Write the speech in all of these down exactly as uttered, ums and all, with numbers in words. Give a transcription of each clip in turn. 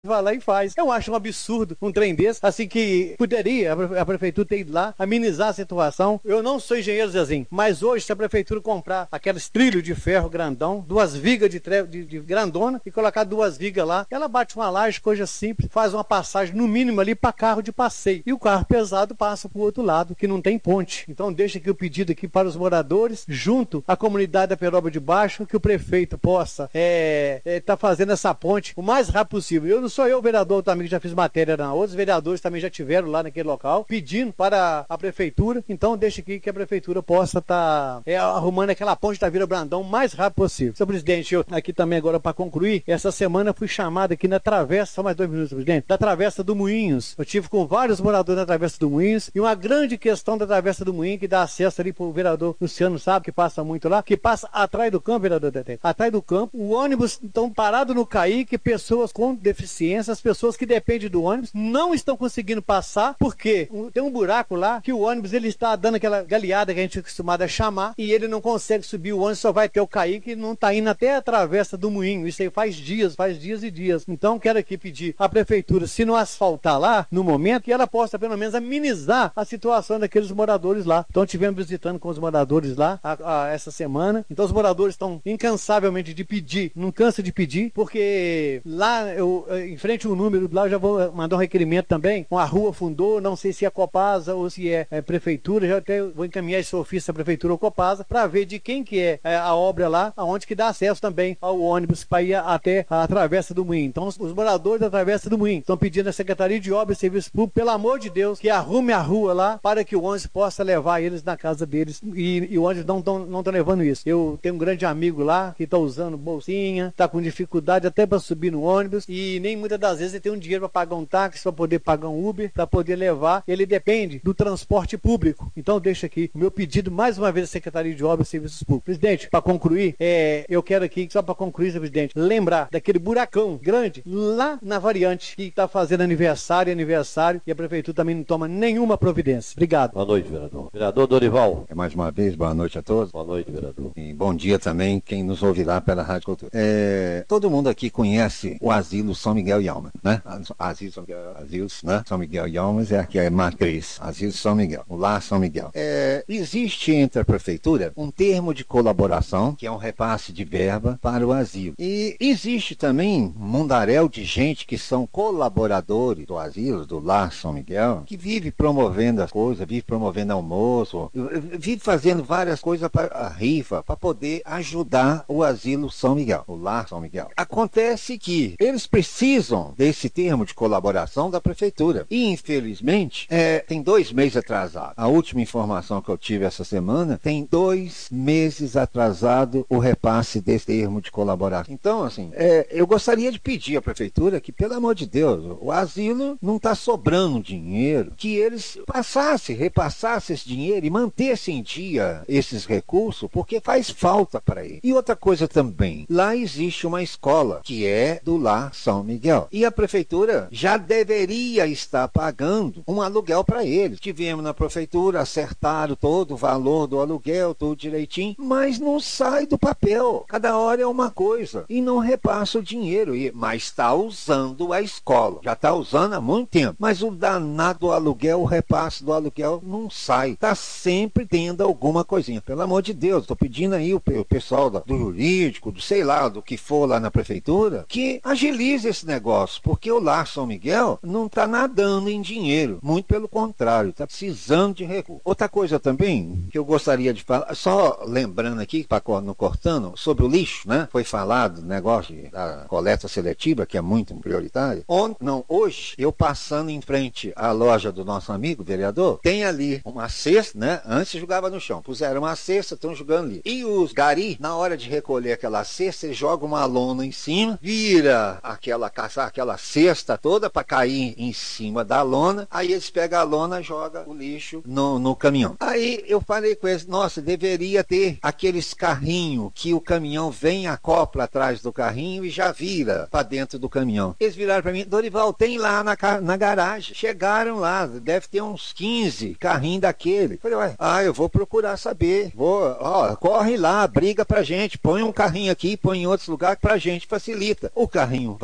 vai lá e faz. Eu acho um absurdo um trem desse, assim que poderia a prefeitura ter ido lá, amenizar a situação. Eu não sou engenheiro Zezinho, mas hoje se a prefeitura comprar aqueles trilhos de ferro grandão, duas vigas de, tre... de, de grandona e colocar duas vigas lá, ela bate uma laje, coisa simples, faz uma passagem no mínimo ali para carro de passeio. E o carro pesado passa para o outro lado, que não tem ponte. Então deixa aqui o pedido aqui para os moradores, junto à comunidade da Peroba de Baixo, que o prefeito possa é, é, tá fazendo essa ponte o mais rápido possível. Eu não sou eu o vereador também que já fiz matéria, não. Outros vereadores também já tiveram lá naquele local, pedindo para a prefeitura. Então deixa aqui que a prefeitura possa estar tá, é, arrumando aquela ponte da Vila Brandão o mais rápido possível. Senhor presidente, eu aqui também agora para concluir, essa semana fui chamado aqui na travessa, só mais dois minutos, presidente, da Travessa do Moinhos. Eu tive com vários moradores da Travessa do Moinhos e uma grande questão da Travessa do Moinho que dá acesso ali para o vereador Luciano, sabe, que passa muito lá, que passa atrás do campo, vereador Detente. Atrás do campo, o ônibus estão parado no Caique, pessoas com deficiência, as pessoas que dependem do ônibus não estão conseguindo passar, porque tem um buraco lá que o ônibus ele está dando aquela galeada que a gente é acostumado a chamar e ele não consegue subir o ônibus, só vai ter o Caique e não está indo até a Travessa do Moinho. Isso aí faz dias, faz dias e dias. Então quero aqui pedir à prefeitura, se não asfaltar lá, no momento, que ela possa pelo menos amenizar a situação daqueles moradores lá. Então tivemos visitando com os moradores lá a, a, essa semana. Então os moradores estão incansavelmente de pedir, não cansa de pedir, porque lá eu, em frente ao número, lá eu já vou mandar um requerimento também, com a rua fundou, não sei se é Copasa ou se é, é prefeitura, já até vou encaminhar esse ofício à prefeitura ou Copasa, para ver de quem que é, é a obra lá, aonde que dá acesso também ao ônibus para ir até a Travessa do Moinho. Então os, os moradores da Travessa do Moinho estão pedindo à Secretaria de Obras e Serviços Públicos, pelo amor de Deus, que arrume a rua lá, para que o ônibus possa levar eles na casa deles, e, e o ônibus não estão não tão levando isso. Eu tenho um grande amigo lá, que está usando bolsinha, está com dificuldade até para subir no ônibus, e nem muitas das vezes ele tem um dinheiro para pagar um táxi, para poder pagar um Uber, para poder levar. Ele depende do transporte público. Então deixa aqui o meu pedido mais uma vez à Secretaria de Obras e Serviços Públicos. Presidente, para concluir, é, eu quero aqui, só para concluir, presidente, lembrar daquele buracão grande lá na Variante, que está fazendo aniversário, aniversário, e a prefeitura também não toma nenhuma providência. Obrigado. Boa noite, vereador. Vereador Dorival. É mais uma vez, boa noite a todos. Boa noite, vereador. E bom dia também quem nos ouvirá pela Rádio Cultura. É, todo mundo aqui conhece o Asilo São Miguel e Almas, né? Asilo São Miguel, Asilo, né? São Miguel e Almas é aqui a matriz. Asilo São Miguel, o Lar São Miguel. É, existe entre a prefeitura um termo de colaboração, que é um repasse de verba para o asilo. E existe também um mundaréu de gente que são colaboradores do asilo, do Lar São Miguel, que vive promovendo as coisas, vive promovendo almoço, vive fazendo várias coisas para a rifa, para poder ajudar o asilo São Miguel, o Lar São Miguel. Acontece que eles precisam desse termo de colaboração da prefeitura. E, infelizmente, é, tem dois meses atrasado. A última informação que eu tive essa semana, tem dois meses atrasado o repasse desse termo de colaboração. Então, assim, é, eu gostaria de pedir à prefeitura que, pelo amor de Deus, o asilo não está sobrando dinheiro, que eles passassem, repassassem esse dinheiro e mantessem em dia esses recursos, porque faz falta para ele. E outra coisa também, lá existe uma escola que é do Lar São Miguel. E a prefeitura já deveria estar pagando um aluguel para eles. Tivemos na prefeitura, acertaram todo o valor do aluguel, tudo direitinho, mas não sai do papel. Cada hora é uma coisa. E não repassa o dinheiro. E, mas está usando a escola. Já está usando há muito tempo. Mas o danado do aluguel, o repasse do aluguel não sai. Está sempre tendo alguma coisinha. Pelo amor de Deus, estou pedindo aí o, o pessoal do, do jurídico, do sei lá, do que for lá na prefeitura, que agilize esse negócio, porque o Lar São Miguel não está nadando em dinheiro. Muito pelo contrário, está precisando de recursos. Outra coisa também que eu gostaria de falar, só lembrando aqui, para não cortando, sobre o lixo, né? Foi falado negócio da coleta seletiva, que é muito prioritário. Ontem, não, hoje, eu passando em frente à loja do nosso amigo, vereador, tem ali uma cesta, né? Antes jogava no chão, puseram uma cesta, estão jogando ali. E os gari, na hora de recolher aquela cesta, eles jogam uma lona em cima, vira aquela, caça, aquela cesta toda para cair em cima da lona, aí eles pegam a lona e jogam o lixo no, no caminhão. Aí eu falei com eles, nossa, deveria ter aqueles carrinhos que o caminhão vem, acopla atrás do carrinho e já vira para dentro do caminhão. Eles viraram para mim, Dorival, tem lá na, na garagem. Chegaram lá, deve ter uns quinze carrinhos daquele. Falei, ué, ah, eu vou procurar saber. Vou, ó, corre lá, briga pra gente, põe um carrinho aqui, põe em outros lugares pra gente, facilita. O carrinho vai pro meio da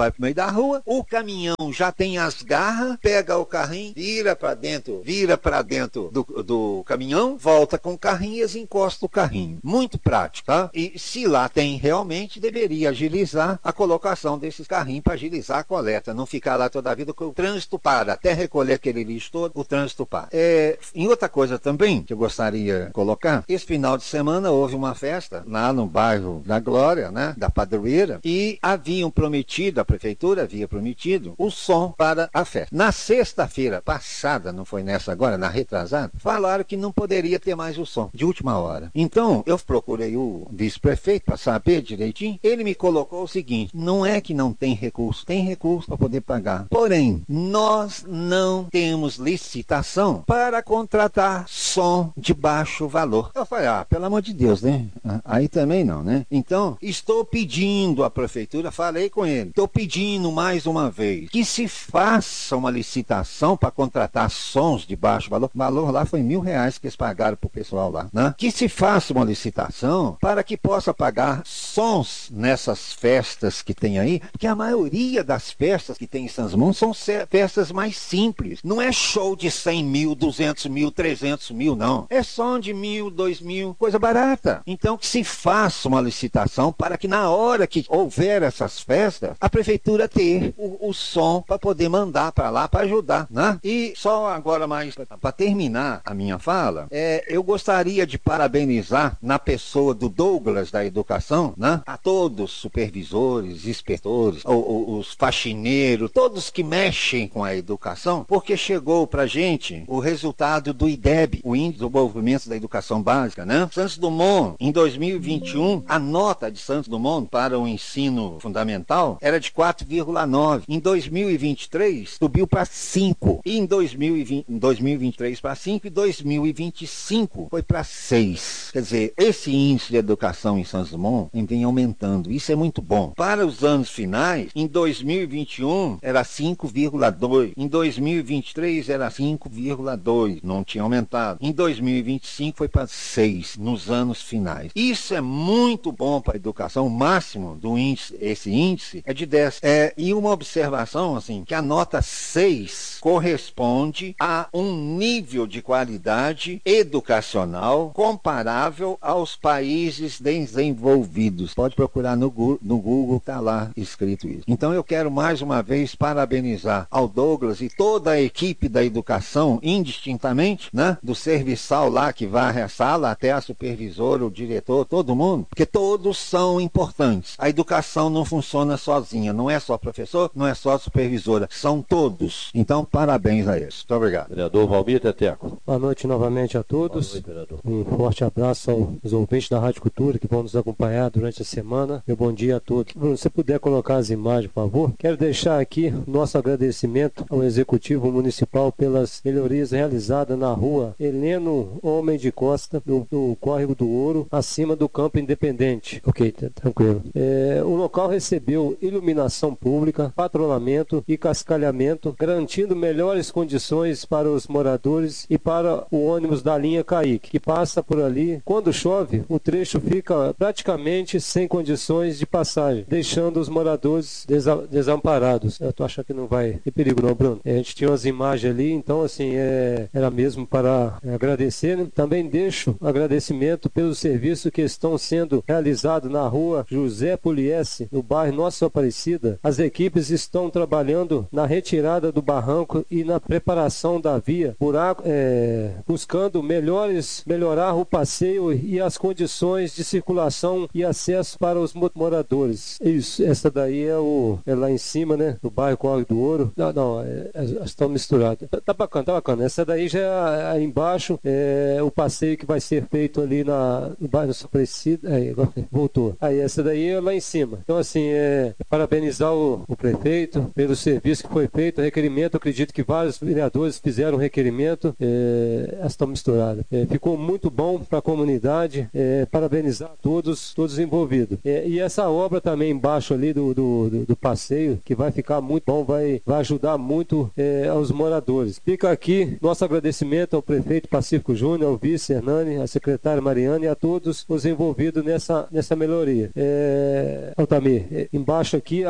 da rua, o caminhão já tem as garras, pega o carrinho, vira para dentro, vira para dentro do, do caminhão, volta com o carrinho e eles encostam o carrinho. Muito prático, tá? E se lá tem realmente, deveria agilizar a colocação desses carrinhos para agilizar a coleta, não ficar lá toda a vida com o trânsito para, até recolher aquele lixo todo, o trânsito para. É, em outra coisa também que eu gostaria de colocar, esse final de semana houve uma festa lá no bairro da Glória, né, da Padroeira, e haviam prometido, a prefeitura havia prometido o som para a festa. Na sexta-feira passada, não foi nessa agora, na retrasada, falaram que não poderia ter mais o som, de última hora. Então, eu procurei o vice-prefeito para saber direitinho, ele me colocou o seguinte, não é que não tem recurso, tem recurso para poder pagar. Porém, nós não temos licitação para contratar som de baixo valor. Eu falei, ah, pelo amor de Deus, né? Aí também não, né? Então, estou pedindo à prefeitura, falei com ele, estou pedindo mais uma vez, que se faça uma licitação para contratar sons de baixo valor. O valor lá foi mil reais que eles pagaram para o pessoal lá, né? Que se faça uma licitação para que possa pagar sons nessas festas que tem aí, porque a maioria das festas que tem em Santos Dumont são festas mais simples. Não é show de cem mil, duzentos mil, trezentos mil, não. É som de mil, dois mil, coisa barata. Então que se faça uma licitação para que na hora que houver essas festas, a prefeitura ter o, o som para poder mandar para lá para ajudar, né? E só agora mais, para terminar a minha fala, é, eu gostaria de parabenizar na pessoa do Douglas da Educação, né? A todos os supervisores, inspetores, o, o, os faxineiros, todos que mexem com a educação, porque chegou para gente o resultado do I D E B, o Índice de Desenvolvimento da Educação Básica, né? Santos Dumont, em dois mil e vinte e um, a nota de Santos Dumont para o ensino fundamental era de quatro vírgula nove. Em dois mil e vinte e três, subiu para cinco. E em dois mil e vinte, em dois mil e vinte e três para cinco e dois mil e vinte e cinco foi para seis. Quer dizer, esse índice de educação em Santos Dumont vem aumentando. Isso é muito bom. Para os anos finais, em dois mil e vinte e um era cinco vírgula dois. Em dois mil e vinte e três era cinco vírgula dois. Não tinha aumentado. Em dois mil e vinte e cinco foi para seis nos anos finais. Isso é muito bom para a educação. O máximo do índice, esse índice é de dez. É, e uma observação, assim, que a nota seis corresponde a um nível de qualidade educacional comparável aos países desenvolvidos. Pode procurar no Google, no Google, tá lá escrito isso. Então eu quero mais uma vez parabenizar ao Douglas e toda a equipe da educação, indistintamente, né? Do serviçal lá que varre a sala, até a supervisora, o diretor, todo mundo, porque todos são importantes. A educação não funciona sozinha, não é só professor, não é só supervisora, são todos. Então, parabéns a eles. Muito obrigado. Vereador Valmir Teteco. Boa noite novamente a todos. Boa noite, vereador. Um forte abraço aos ouvintes da Rádio Cultura que vão nos acompanhar durante a semana. Meu bom dia a todos. Bruno, se você puder colocar as imagens, por favor. Quero deixar aqui nosso agradecimento ao Executivo Municipal pelas melhorias realizadas na rua Heleno Homem de Costa, no, no Córrego do Ouro, acima do Campo Independente. Ok, tá, tranquilo. É, o local recebeu iluminação pública, patrulhamento e cascalhamento, garantindo melhores condições para os moradores e para o ônibus da linha Caique, que passa por ali. Quando chove, o trecho fica praticamente sem condições de passagem, deixando os moradores desa- desamparados. Eu tô achando que não vai ter perigo não, Bruno. É, a gente tinha umas imagens ali, então assim, é, era mesmo para é, agradecer, né? Também deixo agradecimento pelos serviços que estão sendo realizados na rua José Pugliese, no bairro Nossa Aparecida. As equipes estão trabalhando na retirada do barranco e na preparação da via, buraco, é, buscando melhores, melhorar o passeio e as condições de circulação e acesso para os moradores. Isso, essa daí é, o, é lá em cima, né? No bairro Córrego do Ouro. Não, não, é, é, estão misturadas. Tá, tá bacana, tá bacana. Essa daí já é aí embaixo, é o passeio que vai ser feito ali na, no bairro Nossa Aparecida. Aí, agora voltou. Aí, essa daí é lá em cima. Então, assim, é, é parabenizar o, o prefeito pelo serviço que foi feito, o requerimento. Eu acredito que vários vereadores fizeram requerimento. É, elas estão misturadas. É, ficou muito bom para a comunidade. É, parabenizar todos, todos envolvidos. É, e essa obra também embaixo ali do, do, do, do passeio, que vai ficar muito bom, vai, vai ajudar muito é, aos moradores. Fica aqui nosso agradecimento ao prefeito Pacífico Júnior, ao vice Hernani, à secretária Mariana e a todos os envolvidos nessa, nessa melhoria. É, Altamir, é, embaixo aqui, aproveita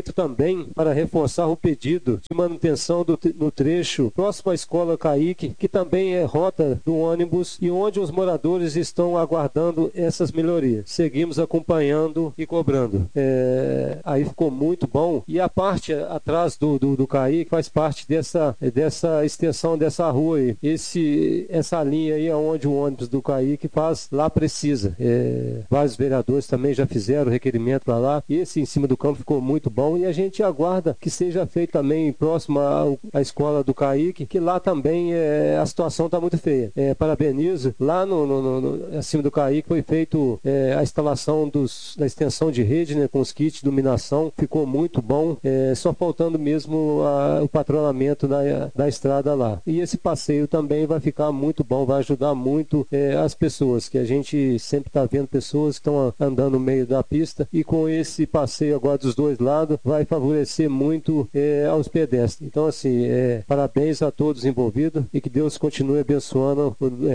aproveito também para reforçar o pedido de manutenção do, no trecho próximo à Escola Caique, que também é rota do ônibus e onde os moradores estão aguardando essas melhorias. Seguimos acompanhando e cobrando. É, aí ficou muito bom. E a parte atrás do, do, do Caique faz parte dessa, dessa extensão dessa rua aí. Esse, essa linha aí é onde o ônibus do Caique faz, lá precisa. É, vários vereadores também já fizeram requerimento para lá. Esse em cima do campo ficou muito bom e a gente aguarda que seja feito também próximo à, à escola do Caique, que lá também é, a situação está muito feia. É, parabenizo. Lá no, no, no, acima do Caique foi feito é, a instalação dos, da extensão de rede, né, com os kits de iluminação. Ficou muito bom. É, só faltando mesmo a, o patrulhamento da, da estrada lá. E esse passeio também vai ficar muito bom, vai ajudar muito é, as pessoas, que a gente sempre está vendo pessoas que estão andando no meio da pista, e com esse passeio agora dos dois lados vai favorecer muito é, aos pedestres. Então, assim, é, parabéns a todos envolvidos e que Deus continue abençoando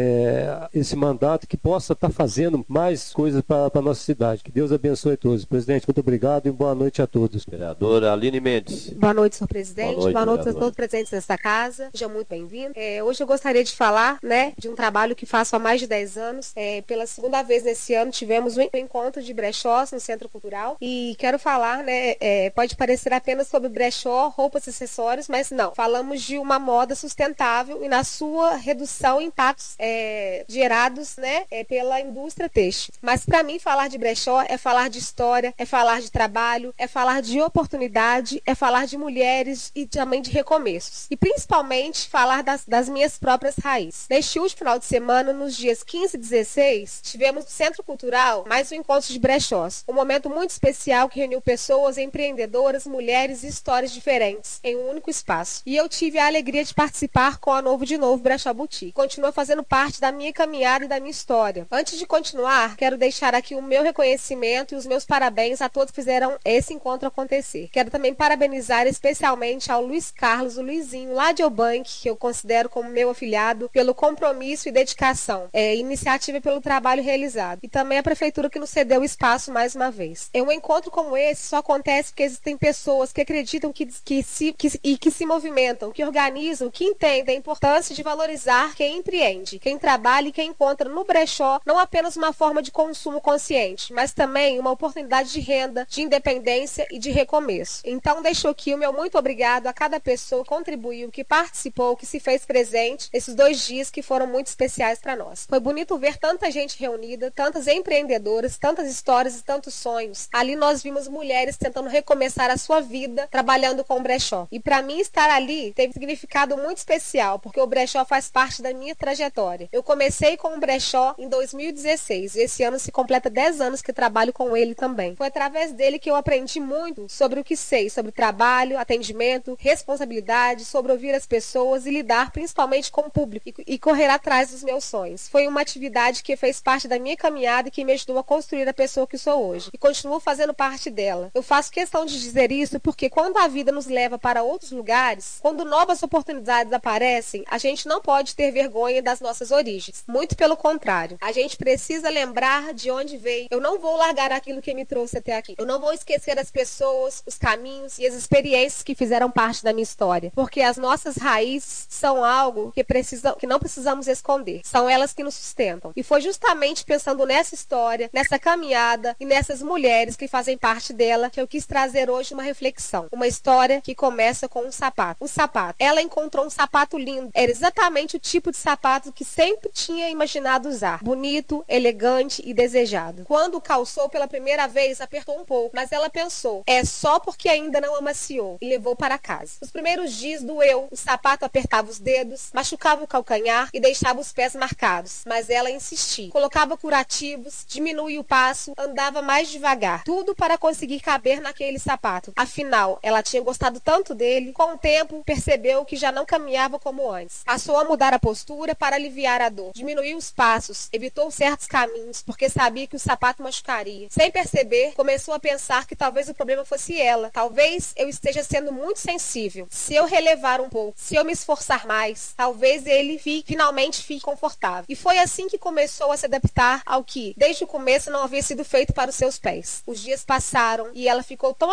é, esse mandato, que possa estar tá fazendo mais coisas para a nossa cidade. Que Deus abençoe a todos. Presidente, muito obrigado e boa noite a todos. Vereadora Aline Mendes. Boa noite, senhor presidente. Boa noite, boa noite a vereadora. todos presentes nesta casa. Seja muito bem-vindo. É, hoje eu gostaria de falar, né, de um trabalho que faço há mais de dez anos. É, pela segunda vez nesse ano tivemos um encontro de brechós no Centro Cultural e quero falar, né, é, pode parecer apenas sobre brechó, roupas e acessórios, mas não. Falamos de uma moda sustentável e na sua redução impactos é, gerados, né, é, pela indústria têxtil. Mas para mim falar de brechó é falar de história, é falar de trabalho, é falar de oportunidade, é falar de mulheres e também de recomeços. E principalmente falar das, das minhas próprias raízes. Neste último final de semana, nos dias quinze e dezesseis, tivemos no Centro Cultural mais um encontro de brechós. Um momento muito especial que reuniu pessoas, empreendedoras, mulheres e histórias diferentes em um único espaço. E eu tive a alegria de participar com a Novo de Novo Brechó Boutique. Continua fazendo parte da minha caminhada e da minha história. Antes de continuar, quero deixar aqui o meu reconhecimento e os meus parabéns a todos que fizeram esse encontro acontecer. Quero também parabenizar especialmente ao Luiz Carlos, o Luizinho, lá de Eubank, que eu considero como meu afilhado, pelo compromisso e dedicação, é, iniciativa e pelo trabalho realizado. E também a prefeitura que nos cedeu o espaço mais uma vez. É, um encontro como esse só acontece porque existem pessoas que acreditam que, que se, que, e que se movimentam, que organizam, que entendem a importância de valorizar quem empreende, quem trabalha e quem encontra no brechó não apenas uma forma de consumo consciente, mas também uma oportunidade de renda, de independência e de recomeço. Então deixo aqui o meu muito obrigado a cada pessoa que contribuiu, que participou, que se fez presente esses dois dias que foram muito especiais para nós. Foi bonito ver tanta gente reunida, tantas empreendedoras, tantas histórias e tantos sonhos. Ali nós vimos mulheres tentando recomeçar a sua vida trabalhando com o brechó. E para mim estar ali teve um significado muito especial, porque o brechó faz parte da minha trajetória. Eu comecei com o brechó em dois mil e dezesseis e esse ano se completa dez anos que trabalho com ele também. Foi através dele que eu aprendi muito sobre o que sei, sobre trabalho, atendimento, responsabilidade, sobre ouvir as pessoas e lidar principalmente com o público e, e correr atrás dos meus sonhos. Foi uma atividade que fez parte da minha caminhada e que me ajudou a construir a pessoa que sou hoje. E continuo fazendo parte dela. Eu faço questão de dizer isso porque quando a vida nos leva para outros lugares, quando novas oportunidades aparecem, a gente não pode ter vergonha das nossas origens. Muito pelo contrário. A gente precisa lembrar de onde veio. Eu não vou largar aquilo que me trouxe até aqui. Eu não vou esquecer as pessoas, os caminhos e as experiências que fizeram parte da minha história. Porque as nossas raízes são algo que, precisam, que não precisamos esconder. São elas que nos sustentam. E foi justamente pensando nessa história, nessa caminhada e nessas mulheres que fazem parte dela que eu quis trazer hoje uma reflexão. Uma história que começa com um sapato. Um sapato. Ela encontrou um sapato lindo. Era exatamente o tipo de sapato que sempre tinha imaginado usar. Bonito, elegante e desejado. Quando calçou pela primeira vez, apertou um pouco, mas ela pensou, é só porque ainda não amaciou, e levou para casa. Nos primeiros dias doeu, o sapato apertava os dedos, machucava o calcanhar e deixava os pés marcados, mas ela insistia. Colocava curativos, diminuía o passo, andava mais devagar, tudo para conseguir caber naquele sapato. Afinal, ela tinha gostado tanto dele, com o tempo percebeu que já não caminhava como antes. Passou a mudar a postura para aliviar a dor, diminuiu os passos, evitou certos caminhos, porque sabia que o sapato machucaria. Sem perceber, começou a pensar que talvez o problema fosse ela. Talvez eu esteja sendo muito sensível. Se eu relevar um pouco, se eu me esforçar mais, talvez ele fique, finalmente fique confortável. E foi assim que começou a se adaptar ao que, desde o começo, não havia sido feito para os seus pés. Os dias passaram e ela ficou tão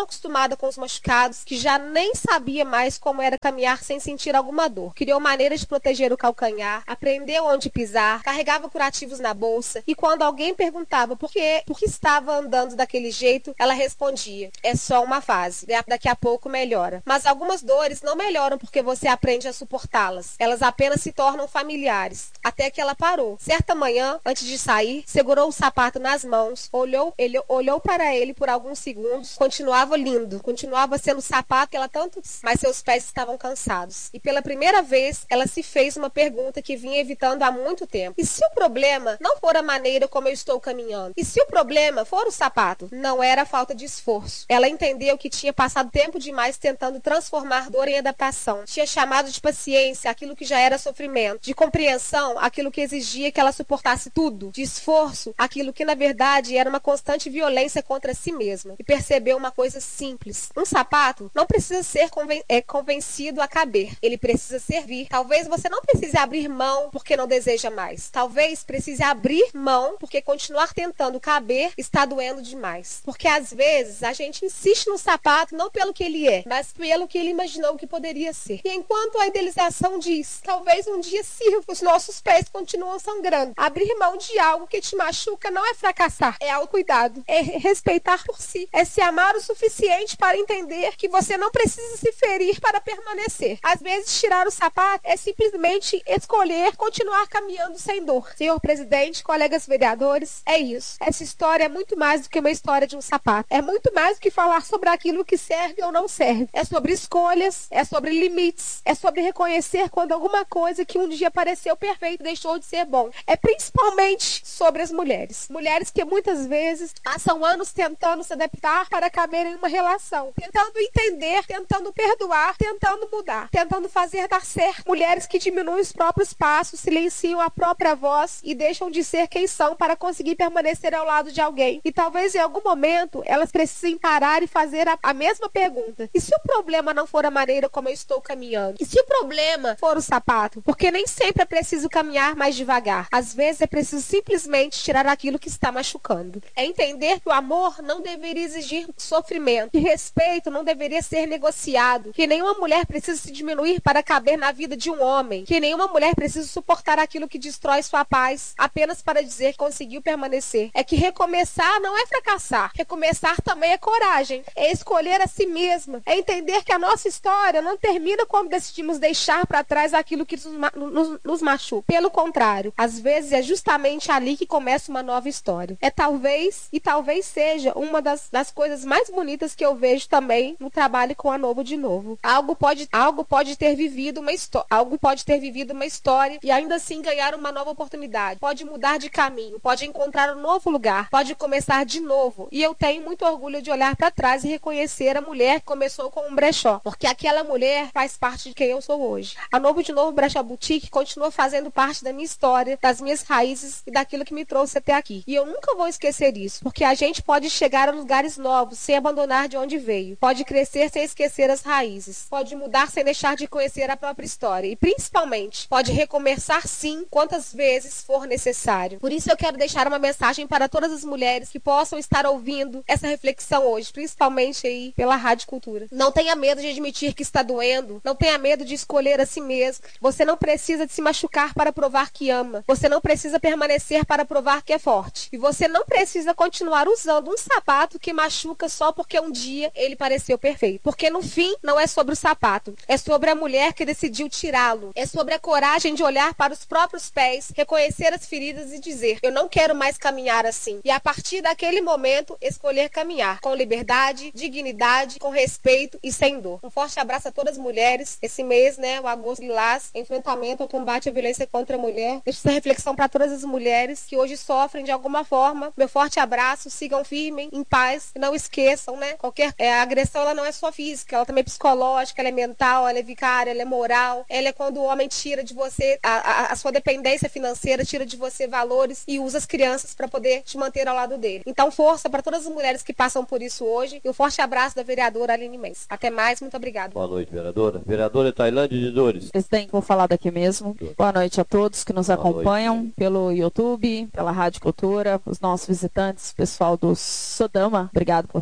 acostumada com os machucados que já nem sabia mais como era caminhar sem sentir alguma dor. Criou maneiras de proteger o calcanhar, aprendeu onde pisar, carregava curativos na bolsa e quando alguém perguntava por que, por que estava andando daquele jeito, ela respondia: é só uma fase, daqui a pouco melhora. Mas algumas dores não melhoram porque você aprende a suportá-las. Elas apenas se tornam familiares. Até que ela parou. Certa manhã, antes de sair, segurou o sapato nas mãos, olhou, ele olhou para ele por alguns segundos, continuava lindo, continuava sendo o sapato que ela tanto, mas seus pés estavam cansados. E pela primeira vez, ela se fez uma pergunta que vinha evitando há muito tempo. E se o problema não for a maneira como eu estou caminhando? E se o problema for o sapato? Não era a falta de esforço. Ela entendeu que tinha passado tempo demais tentando transformar dor em adaptação. Tinha chamado de paciência aquilo que já era sofrimento, de compreensão aquilo que exigia que ela suportasse tudo, de esforço aquilo que na verdade era uma constante violência contra si mesma. E percebeu uma coisa simples: um sapato não precisa ser conven- é, convencido a caber, ele precisa servir. Talvez você não precise abrir mão porque não deseja mais. Talvez precise abrir mão porque continuar tentando caber está doendo demais. Porque às vezes a gente insiste no sapato não pelo que ele é, mas pelo que ele imaginou que poderia ser. E enquanto a idealização diz: talvez um dia sirva, os nossos pés continuam sangrando. Abrir mão de algo que te machuca não é fracassar, é autocuidado, é respeitar por si, é se amar o suficiente para entender que você não precisa se ferir para permanecer. Às vezes tirar o sapato é simplesmente escolher continuar caminhando sem dor. Senhor presidente, colegas vereadores, é isso. Essa história é muito mais do que uma história de um sapato. É muito mais do que falar sobre aquilo que serve ou não serve. É sobre escolhas, é sobre limites, é sobre reconhecer quando alguma coisa que um dia pareceu perfeita deixou de ser bom. É principalmente sobre as mulheres. Mulheres que muitas vezes passam anos tentando se adaptar para caber em uma relação, tentando entender, tentando perdoar, tentando mudar, tentando fazer dar certo. Mulheres que diminuem os próprios passos, silenciam a própria voz e deixam de ser quem são para conseguir permanecer ao lado de alguém. E talvez em algum momento elas precisem parar e fazer a, a mesma pergunta: e se o problema não for a maneira como eu estou caminhando? E se o problema for o sapato? Porque nem sempre é preciso caminhar mais devagar. Às vezes é preciso simplesmente tirar aquilo que está machucando. É entender que o amor não deveria exigir sofrimento, que respeito não deveria ser negociado, que nenhuma mulher precisa se diminuir para caber na vida de um homem, que nenhuma mulher precisa suportar aquilo que destrói sua paz apenas para dizer que conseguiu permanecer. É que recomeçar não é fracassar. Recomeçar também é coragem. É escolher a si mesma. É entender que a nossa história não termina quando decidimos deixar para trás aquilo que nos, nos, nos machuca. Pelo contrário, às vezes é justamente ali que começa uma nova história. É talvez, e talvez seja, uma das, das coisas mais bonitas que eu vejo também no trabalho com a Novo de Novo. Algo pode, algo pode ter vivido uma história, algo pode ter vivido uma história e ainda assim ganhar uma nova oportunidade. Pode mudar de caminho, pode encontrar um novo lugar, pode começar de novo. E eu tenho muito orgulho de olhar para trás e reconhecer a mulher que começou com um brechó, porque aquela mulher faz parte de quem eu sou hoje. A Novo de Novo Brechó Boutique continua fazendo parte da minha história, das minhas raízes e daquilo que me trouxe até aqui. E eu nunca vou esquecer isso, porque a gente pode chegar a lugares novos sem abandonar de onde veio. Pode crescer sem esquecer as raízes. Pode mudar sem deixar de conhecer a própria história. E principalmente, pode recomeçar sim, quantas vezes for necessário. Por isso eu quero deixar uma mensagem para todas as mulheres que possam estar ouvindo essa reflexão hoje, principalmente aí pela Rádio Cultura. Não tenha medo de admitir que está doendo. Não tenha medo de escolher a si mesmo. Você não precisa de se machucar para provar que ama. Você não precisa permanecer para provar que é forte. E você não precisa continuar usando um sapato que machuca só porque um dia ele pareceu perfeito. Porque no fim, não é sobre o sapato. É sobre a mulher que decidiu tirá-lo. É sobre a coragem de olhar para os próprios pés, reconhecer as feridas e dizer: eu não quero mais caminhar assim. E a partir daquele momento, escolher caminhar com liberdade, dignidade, com respeito e sem dor. Um forte abraço a todas as mulheres. Esse mês, né, o Agosto Lilás, enfrentamento ao combate à violência contra a mulher. Deixo essa reflexão para todas as mulheres que hoje sofrem de alguma forma. Meu forte abraço, sigam firmes, em paz, e não esqueçam, né, qualquer é, agressão, ela não é só física, ela também é psicológica, ela é mental, ela é vicária, ela é moral. Ela é quando o homem tira de você a, a, a sua dependência financeira, tira de você valores e usa as crianças para poder te manter ao lado dele. Então, força para todas as mulheres que passam por isso hoje e um forte abraço da vereadora Aline Mendes. Até mais, muito obrigada. Boa noite, vereadora. Vereadora Tailândia de Dores. Presidente, vou falar daqui mesmo. Boa noite a todos que nos Boa acompanham noite. pelo YouTube, pela Rádio Cultura, os nossos visitantes, pessoal do Sodama, obrigado por terem vindo.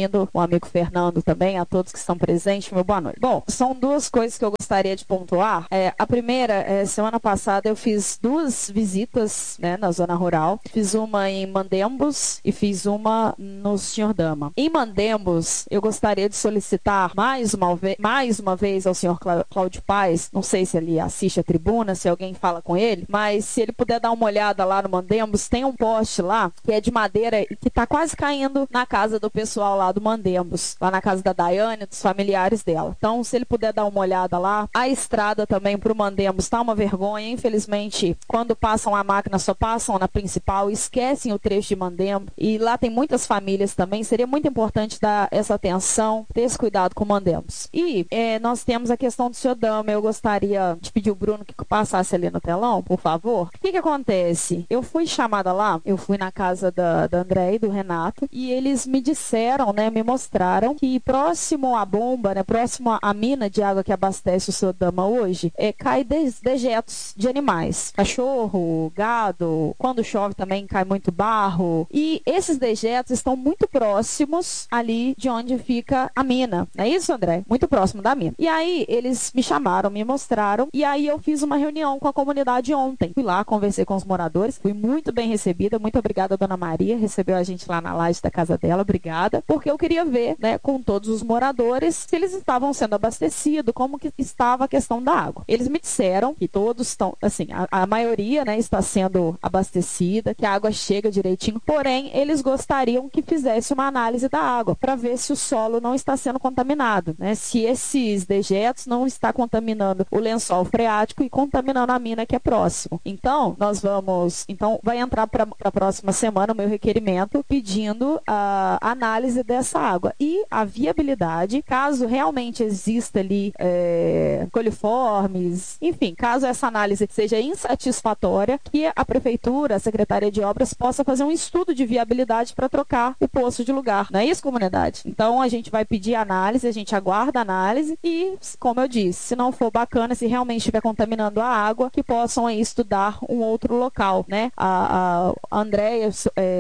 bem-vindo, o amigo Fernando também, a todos que estão presentes, meu boa noite. Bom, são duas coisas que eu gostaria de pontuar. É, a primeira, é, semana passada eu fiz duas visitas, né, na zona rural. Fiz uma em Mandembos e fiz uma no senhor Dama. Em Mandembos, eu gostaria de solicitar mais uma, ve mais uma vez ao senhor Cláudio Paes, não sei se ele assiste a tribuna, se alguém fala com ele, mas se ele puder dar uma olhada lá no Mandembos, tem um poste lá que é de madeira e que tá quase caindo na casa do pessoal lá do Mandembos, lá na casa da Daiane, dos familiares dela. Então, se ele puder dar uma olhada lá, a estrada também pro Mandembos tá uma vergonha, infelizmente, quando passam a máquina só passam na principal, esquecem o trecho de Mandembos, e lá tem muitas famílias também, seria muito importante dar essa atenção, ter esse cuidado com o Mandembos. E é, nós temos a questão do senhor Dama, eu gostaria de pedir o Bruno que passasse ali no telão, por favor. O que que acontece? Eu fui chamada lá, eu fui na casa da, da André e do Renato, e eles me disseram, né, me mostraram que próximo à bomba, né, próximo à mina de água que abastece o senhor Dama hoje, é, cai des, dejetos de animais, cachorro, gado, quando chove também cai muito barro, e esses dejetos estão muito próximos ali de onde fica a mina, não é isso, André? Muito próximo da mina. E aí eles me chamaram, me mostraram, e aí eu fiz uma reunião com a comunidade ontem. Fui lá, conversei com os moradores, fui muito bem recebida, muito obrigada a Dona Maria, recebeu a gente lá na laje da casa dela, obrigada, porque eu queria ver, né, com todos os moradores, se eles estavam sendo abastecidos, como que estava a questão da água. Eles me disseram que todos estão, assim, a, a maioria, né, está sendo abastecida, que a água chega direitinho, porém, eles gostariam que fizesse uma análise da água, para ver se o solo não está sendo contaminado, né, se esses dejetos não está contaminando o lençol freático e contaminando a mina que é próximo. Então, nós vamos, então, vai entrar para a próxima semana o meu requerimento pedindo a análise dessa água e a viabilidade, caso realmente exista ali é, coliformes, enfim, caso essa análise seja insatisfatória, que a prefeitura, a Secretaria de Obras possa fazer um estudo de viabilidade para trocar o poço de lugar. Não é isso, comunidade? Então, a gente vai pedir análise, a gente aguarda a análise e, como eu disse, se não for bacana, se realmente estiver contaminando a água, que possam aí estudar um outro local, né? A, a Andréia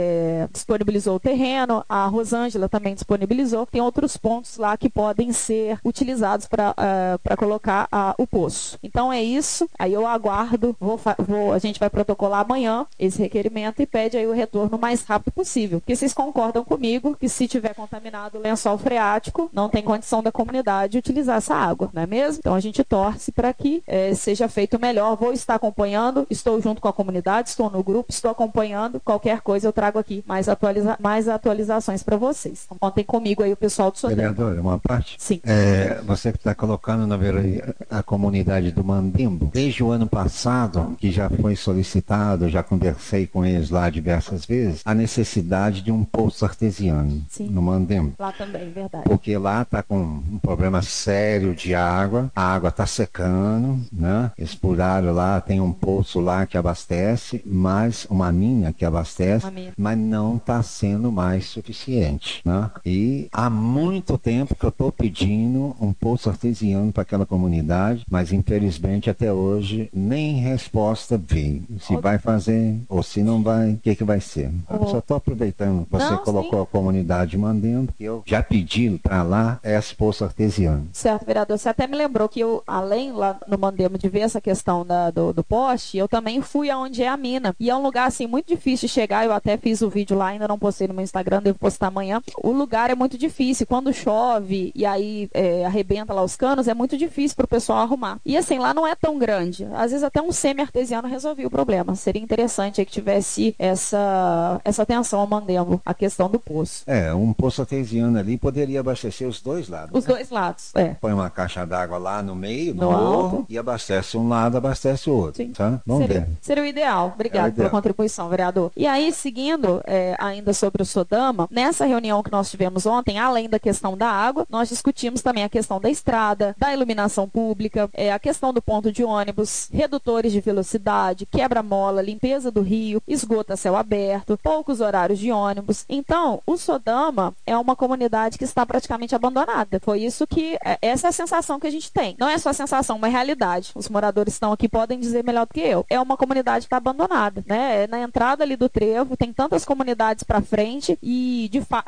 é, disponibilizou o terreno, a Rosângela também disponibilizou, tem outros pontos lá que podem ser utilizados para uh, para colocar uh, o poço. Então é isso, aí eu aguardo, vou, vou, a gente vai protocolar amanhã esse requerimento e pede aí o retorno o mais rápido possível, porque vocês concordam comigo que se tiver contaminado o lençol freático, não tem condição da comunidade utilizar essa água, não é mesmo? Então a gente torce para que eh, seja feito melhor, vou estar acompanhando, estou junto com a comunidade, estou no grupo, estou acompanhando, qualquer coisa eu trago aqui mais, atualiza mais atualizações para vocês. Então, contem comigo aí o pessoal do sorteio. Vereadora, uma parte? Sim. É, você que está colocando na verdade a comunidade do Mandembo, desde o ano passado, que já foi solicitado, já conversei com eles lá diversas vezes, a necessidade de um poço artesiano. Sim. No Mandembo. Lá também, verdade. Porque lá está com um problema sério de água, a água está secando, né? Eles pularam lá, tem um poço lá que abastece, mas uma mina que abastece, mina. Mas não está sendo mais suficiente, né? E há muito tempo que eu estou pedindo um poço artesiano para aquela comunidade, mas infelizmente até hoje nem resposta veio. Se oh. vai fazer ou se não vai, o que que vai ser? Oh. Eu só estou aproveitando, você não, colocou sim. a comunidade mandando, que eu já pedi para lá esse poço artesiano. Certo, vereador, você até me lembrou que eu, além lá no Mandemo de ver essa questão da, do, do poste, eu também fui aonde é a mina, e é um lugar assim muito difícil de chegar, eu até fiz o vídeo lá, ainda não postei no meu Instagram, devo postar amanhã. O lugar é muito difícil, quando chove e aí é, arrebenta lá os canos, é muito difícil pro pessoal arrumar. E assim, lá não é tão grande, às vezes até um semi-artesiano resolvia o problema, seria interessante aí que tivesse essa, essa atenção ao Mandemo, a questão do poço. É, um poço artesiano ali poderia abastecer os dois lados. Os né? dois lados, é. Põe uma caixa d'água lá no meio, no, no morro, alto. E abastece um lado, abastece o outro. Sim. Tá? Vamos seria, ver. Seria o ideal. Obrigado é o ideal. Pela contribuição, vereador. E aí, seguindo é, ainda sobre o Sodama, nessa reunião que nós tivemos ontem, além da questão da água, nós discutimos também a questão da estrada, da iluminação pública, é, a questão do ponto de ônibus, redutores de velocidade, quebra-mola, limpeza do rio, esgoto a céu aberto, poucos horários de ônibus. Então, o Sodama é uma comunidade que está praticamente abandonada. Foi isso que, essa é a sensação que a gente tem. Não é só a sensação, uma realidade. Os moradores estão aqui, podem dizer melhor do que eu. É uma comunidade que está abandonada, né? Na entrada ali do trevo, tem tantas comunidades para frente e de ali é de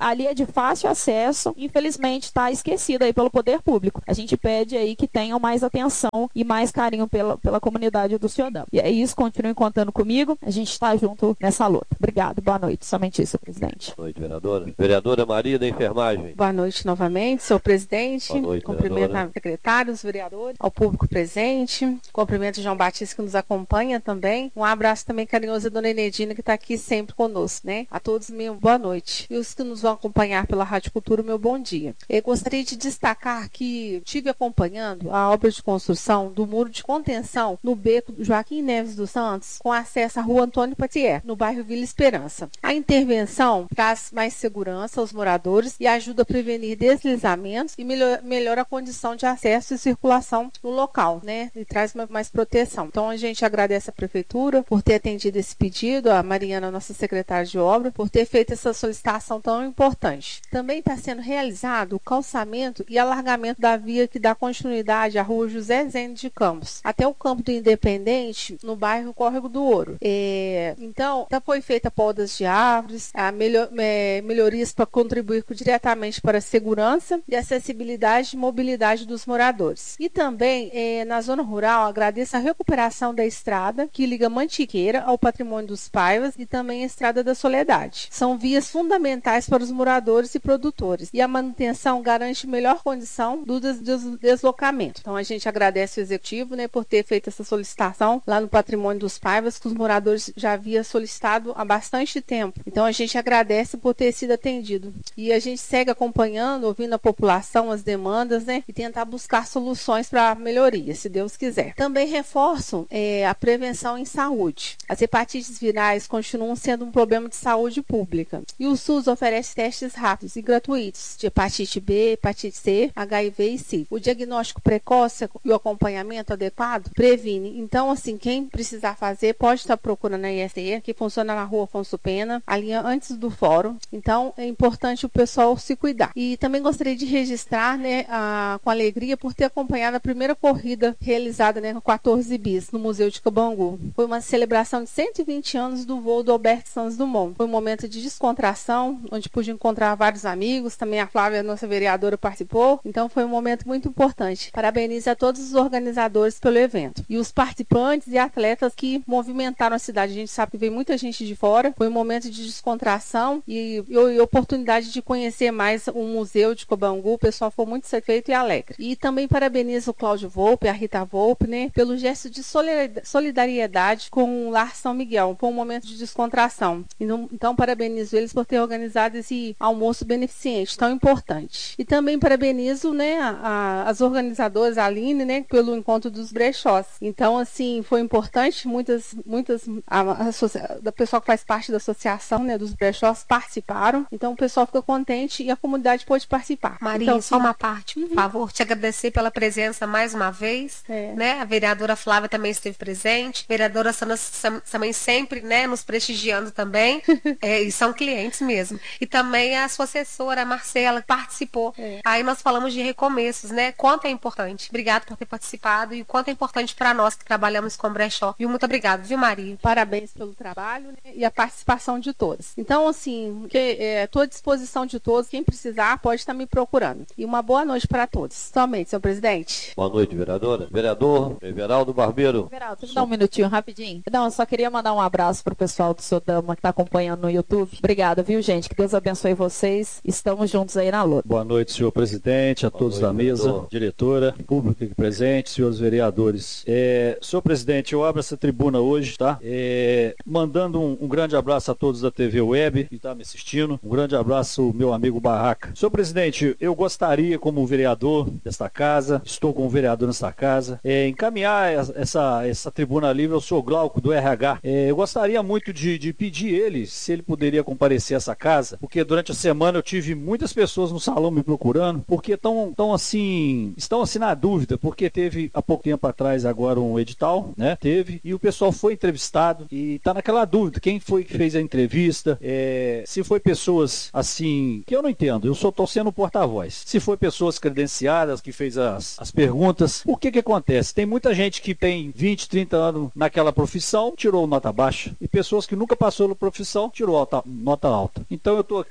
fácil acesso, infelizmente está esquecida aí pelo poder público. A gente pede aí que tenham mais atenção e mais carinho pela, pela comunidade do Ciodão. E é isso, continuem contando comigo, a gente está junto nessa luta. Obrigado, boa noite. Somente isso, presidente. Boa noite, vereadora. Vereadora Maria da Enfermagem. Boa noite novamente, senhor presidente. Boa noite, cumprimento aos secretários, vereadores, ao público presente. Cumprimento o João Batista que nos acompanha também. Um abraço também carinhoso à dona Enedina que está aqui sempre conosco, né? A todos, meu boa noite. E os que nos vão acompanhar pela Rádio Cultura, meu bom dia. Eu gostaria de destacar que estive acompanhando a obra de construção do muro de contenção no beco Joaquim Neves dos Santos, com acesso à rua Antônio Patier, no bairro Vila Esperança. A intervenção traz mais segurança aos moradores e ajuda a prevenir deslizamentos e melhor, melhora a condição de acesso e circulação no local, né? E traz mais proteção. Então a gente agradece a prefeitura por ter atendido esse pedido, a Mariana, nossa secretária de obra, por ter feito essa solicitação tão importante. Também está sendo realizado o calçamento e alargamento da via que dá continuidade à rua José Zene de Campos, até o campo do Independente, no bairro Córrego do Ouro. É, então, já foi feita podas de árvores, a melhor, é, melhorias para contribuir diretamente para a segurança e acessibilidade e mobilidade dos moradores. E também, é, na zona rural, agradeço a recuperação da estrada que liga Mantiqueira ao patrimônio dos Paivas e também a Estrada da Soledade. São vias fundamentais para os moradores e produtores e a manutenção garante melhor condição do des des deslocamento. Então a gente agradece o executivo, né, por ter feito essa solicitação lá no patrimônio dos Paivas, que os moradores já haviam solicitado há bastante tempo. Então a gente agradece por ter sido atendido. E a gente segue acompanhando, ouvindo a população, as demandas, né, e tentar buscar soluções para melhoria, se Deus quiser. Também reforço é, a prevenção em saúde. As hepatites virais continuam sendo um problema de saúde pública. E o SUS oferece testes rápidos e gratuitos de hepatite B, hepatite C, H I V e S I V. O diagnóstico precoce e o acompanhamento adequado previne. Então, assim, quem precisar fazer pode estar procurando a I S E, que funciona na rua Afonso Pena, ali antes do fórum. Então, é importante o pessoal se cuidar. E também gostaria de registrar, né, a, com alegria, por ter acompanhado a primeira corrida realizada, né, com quatorze bis, no Museu de Cabangu. Foi uma celebração de cento e vinte anos do voo do Albert Santos Dumont. Foi um momento de descontração, onde pude encontrar vários amigos, também a Flávia, nossa vereadora, participou. Então, foi um momento muito importante. Parabenizo a todos os organizadores pelo evento. E os participantes e atletas que movimentaram a cidade. A gente sabe que veio muita gente de fora. Foi um momento de descontração e, e, e oportunidade de conhecer mais o Museu de Cabangu. O pessoal foi muito satisfeito e alegre. E também parabenizo o Cláudio Volpe, a Rita Volpe, né, pelo gesto de solidariedade com o Lar São Miguel. Foi um momento de descontração. Então, parabenizo eles por ter organizado esse almoço beneficente tão importante. E também parabenizo, né, a, a, as organizadoras, a Aline, né, pelo encontro dos brechós. Então, assim, foi importante. Muitas, muitas, a, a, a, a pessoal que faz parte da associação, né, dos brechós participaram. Então, o pessoal ficou contente e a comunidade pôde participar. Maria, então, só uma parte, por uhum. favor, te agradecer pela presença mais uma vez, é. né? A vereadora Flávia também esteve presente, a vereadora Sandra também sempre, né, nos prestigiando também, é, e são clientes mesmo. E também a sua assessora, a Marcela, que participou. É. Aí nós falamos de recomeços, né? Quanto é importante. Obrigado por ter participado e o quanto é importante para nós que trabalhamos com brechó. Viu? Muito obrigado, viu, Maria? Parabéns pelo trabalho, né, e a participação de todos. Então, assim, estou é, à disposição de todos. Quem precisar pode estar me procurando. E uma boa noite para todos. Somente, senhor presidente. Boa noite, vereadora. Vereador Everaldo Barbeiro. Everaldo, deixa eu dar um minutinho rapidinho. Não, eu só queria mandar um abraço pro pessoal do Sodama que está acompanhando no YouTube. Obrigada, viu, gente? Que Deus abençoe vocês. Estamos juntos aí na luta. Boa noite, senhor presidente, a Boa todos noite, da mesa, vereador. diretora, público aqui presente, senhores vereadores. É, senhor presidente, eu abro essa tribuna hoje, tá? É, mandando um, um grande abraço a todos da T V Web que está me assistindo. Um grande abraço ao meu amigo Barraca. Senhor presidente, eu gostaria, como vereador desta casa, estou como vereador nesta casa, é, encaminhar essa, essa tribuna livre ao senhor Glauco, do R H. É, eu gostaria muito de, de pedir ele, se ele poderia comparecer a essa casa, porque durante a semana eu tive muitas pessoas no salão me procurando, porque estão tão assim, estão assim na dúvida, porque teve há pouco tempo atrás agora um edital, né? Teve, e o pessoal foi entrevistado e está naquela dúvida, quem foi que fez a entrevista, é, se foi pessoas assim, que eu não entendo, eu só estou sendo porta-voz, se foi pessoas credenciadas que fez as, as perguntas, o que que acontece? Tem muita gente que tem vinte, trinta anos naquela profissão, tirou nota baixa, e pessoas que nunca passou na profissão, tirou alta, nota alta. Então eu estou aqui, vou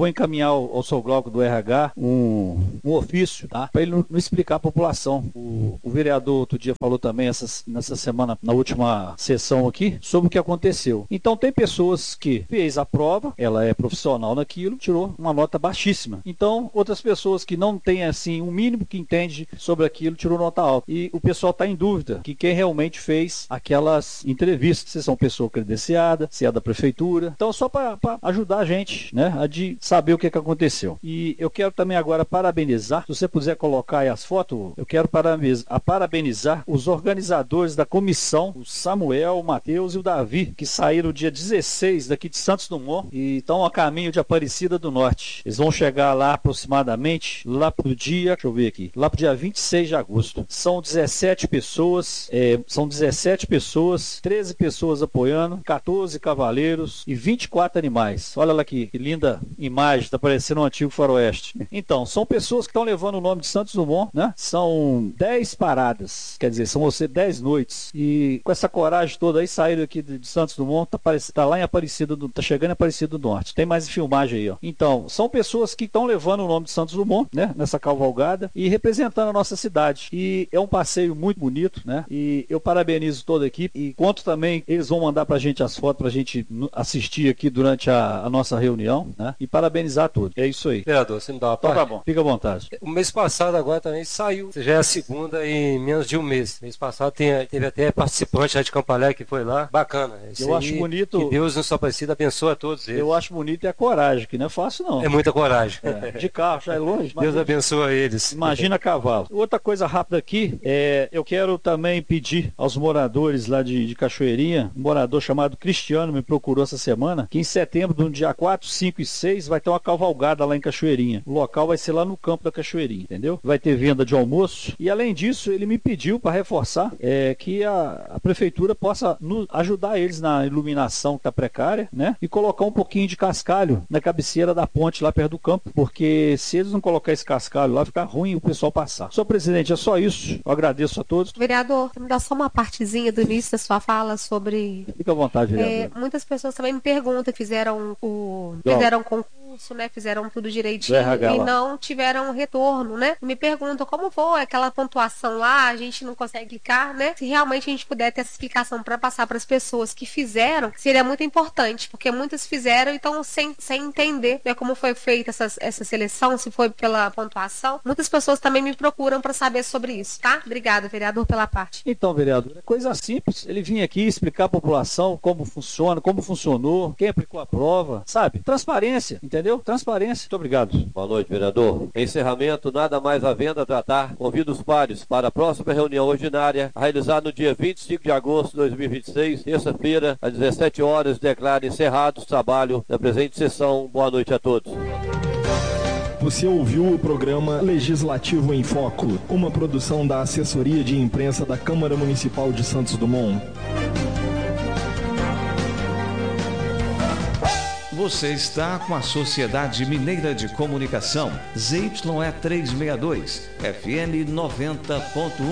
vou encaminhar ao, ao seu Glauco do R H um, um ofício, tá? Para ele não, não explicar à população. O, o vereador outro dia falou também essas, nessa semana, na última sessão aqui, sobre o que aconteceu. Então tem pessoas que fez a prova, ela é profissional naquilo, tirou uma nota baixíssima. Então outras pessoas que não têm assim um mínimo que entende sobre aquilo, tirou nota alta. E o pessoal está em dúvida que quem realmente fez aquelas entrevistas, se são pessoa credenciada, se é da prefeitura. Então só para ajudar a gente, né, a de saber o que, que aconteceu. E eu quero também agora parabenizar, se você puder colocar aí as fotos, eu quero parabenizar, parabenizar os organizadores da comissão, o Samuel, o Matheus e o Davi, que saíram dia dezesseis daqui de Santos Dumont e estão a caminho de Aparecida do Norte. Eles vão chegar lá aproximadamente lá pro dia, deixa eu ver aqui, lá pro dia vinte e seis de agosto. São dezessete pessoas, é, são dezessete pessoas, treze pessoas apoiando, quatorze cavaleiros e vinte e quatro animais. Olha lá que, que linda imagem, está parecendo um antigo faroeste. Então, são pessoas que estão levando o nome de Santos Dumont, né? São dez paradas, quer dizer, são você dez noites. E com essa coragem toda aí, saíram aqui de, de Santos Dumont, tá, tá lá em Aparecida, do, tá chegando em Aparecida do Norte. Tem mais filmagem aí, ó. Então, são pessoas que estão levando o nome de Santos Dumont, né? Nessa cavalgada e representando a nossa cidade. E é um passeio muito bonito, né? E eu parabenizo toda a equipe e conto também, eles vão mandar pra gente as fotos pra gente assistir aqui durante a, a nossa reunião, né? E parabenizar tudo. É isso aí. Vereador, você me dá uma Então parte? tá bom, fica à vontade. O mês passado agora também saiu, já é a segunda em menos de um mês. Mês passado tem, teve até participante lá de Campalé que foi lá, bacana. Esse eu acho bonito. Que Deus no São Aparecido abençoe a todos eles. Eu acho bonito é a coragem, que não é fácil não. É muita coragem. É, de carro, já é longe. Deus abençoe eles. Imagina a cavalo. Outra coisa rápida aqui, é, eu quero também pedir aos moradores lá de, de Cachoeirinha, um morador chamado Cristiano me procurou essa semana, que em setembro, no dia quatro, cinco e seis, vai ter uma cavalgada lá em Cachoeirinha. O local vai ser lá no campo da Cachoeirinha, entendeu? Vai ter venda de almoço. E além disso, ele me pediu para reforçar é, que a, a prefeitura possa no, ajudar eles na iluminação que está precária, né? E colocar um pouquinho de cascalho na cabeceira da ponte lá perto do campo, porque se eles não colocar esse cascalho lá, fica ruim o pessoal passar. Senhor presidente, é só isso. Eu agradeço a todos. Vereador, me dá só uma partezinha do início da sua fala sobre... Fica à vontade, vereador. É, muitas pessoas também me perguntam, fizeram o... fizeram concurso, né? Fizeram tudo direitinho e não tiveram retorno, né? Me perguntam como foi aquela pontuação lá, a gente não consegue clicar, né? Se realmente a gente puder ter essa explicação para passar para as pessoas que fizeram, seria muito importante, porque muitas fizeram e estão sem, sem entender, né, como foi feita essa, essa seleção, se foi pela pontuação. Muitas pessoas também me procuram para saber sobre isso, tá? Obrigada, vereador, pela parte. Então, vereador, é coisa simples. Ele vinha aqui explicar à população como funciona, como funcionou, quem aplicou a prova, sabe? Transparência, entendeu? Transparência. Muito obrigado. Boa noite, vereador. Encerramento, nada mais havendo a tratar. Convido os pares para a próxima reunião ordinária, a realizar no dia vinte e cinco de agosto de dois mil e vinte e seis, terça-feira, às dezessete horas, declaro encerrado o trabalho da presente sessão. Boa noite a todos. Você ouviu o programa Legislativo em Foco, uma produção da Assessoria de Imprensa da Câmara Municipal de Santos Dumont. Você está com a Sociedade Mineira de Comunicação, Z Y E trezentos e sessenta e dois, F M noventa ponto um.